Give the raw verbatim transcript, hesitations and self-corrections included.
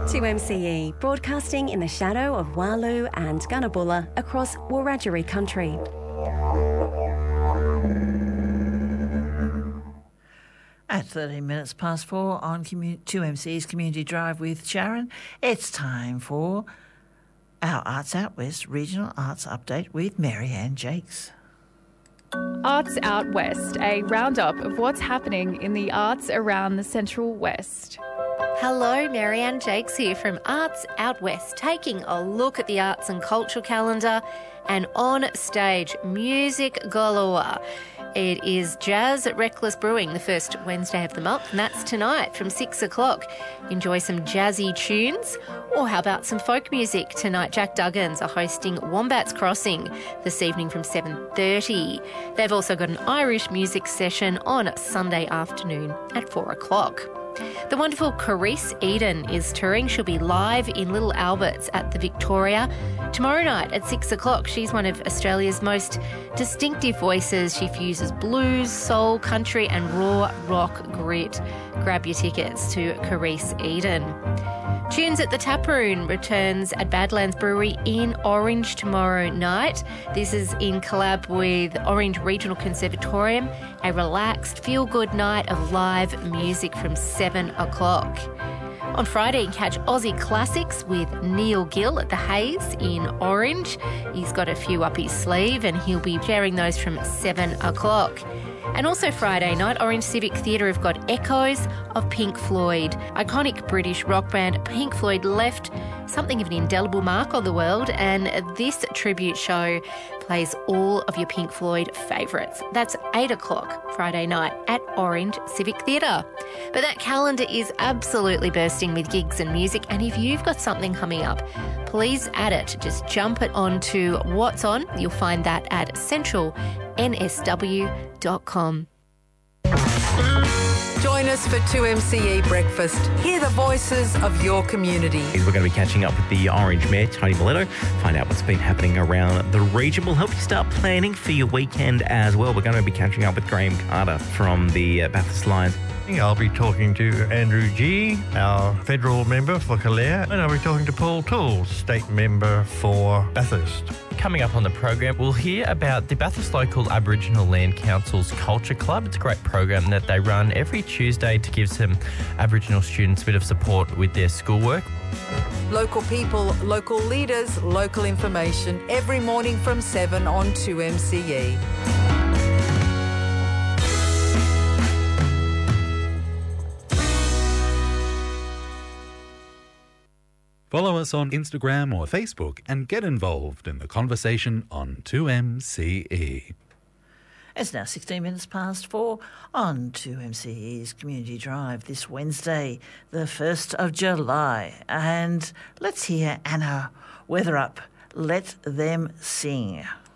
two M C E, broadcasting in the shadow of Walu and Gunnabulla across Wiradjuri country. At thirteen minutes past four on commu- two M C E's Community Drive with Sharon, it's time for our Arts Out West Regional Arts Update with Marianne Jakes. Arts Out West, a roundup of what's happening in the arts around the Central West. Hello, Marianne Jakes here from Arts Out West, taking a look at the arts and culture calendar and on stage, music galore. It is Jazz at Reckless Brewing, the first Wednesday of the month, and that's tonight from six o'clock. Enjoy some jazzy tunes, or how about some folk music? Tonight, Jack Duggins are hosting Wombats Crossing this evening from seven thirty. They've also got an Irish music session on Sunday afternoon at four o'clock. The wonderful Carice Eden is touring. She'll be live in Little Albert's at the Victoria tomorrow night at six o'clock. She's one of Australia's most distinctive voices. She fuses blues, soul, country and raw rock grit. Grab your tickets to Carice Eden. Tunes at the Taproom returns at Badlands Brewery in Orange tomorrow night. This is in collab with Orange Regional Conservatorium, a relaxed, feel-good night of live music from seven o'clock. On Friday, you can catch Aussie Classics with Neil Gill at the Hayes in Orange. He's got a few up his sleeve and he'll be sharing those from seven o'clock. And also Friday night, Orange Civic Theatre have got Echoes of Pink Floyd. Iconic British rock band Pink Floyd left something of an indelible mark on the world, and this tribute show plays all of your Pink Floyd favourites. That's eight o'clock Friday night at Orange Civic Theatre. But that calendar is absolutely bursting with gigs and music, and if you've got something coming up, please add it. Just jump it onto What's On. You'll find that at central n s w dot com. Join us for two M C E Breakfast. Hear the voices of your community. We're going to be catching up with the Orange Mayor, Tony Miletto, find out what's been happening around the region. We'll help you start planning for your weekend as well. We're going to be catching up with Graham Carter from the uh, Bathurst Lions. I'll be talking to Andrew G, our federal member for Calare, and I'll be talking to Paul Toole, state member for Bathurst. Coming up on the program, we'll hear about the Bathurst Local Aboriginal Land Council's Culture Club. It's a great program that they run every Tuesday to give some Aboriginal students a bit of support with their schoolwork. Local people, local leaders, local information every morning from seven on two M C E. Follow us on Instagram or Facebook and get involved in the conversation on two M C E. It's now sixteen minutes past four on two M C E's Community Drive this Wednesday, the first of July. And let's hear Anna Weatherup, Let Them Sing.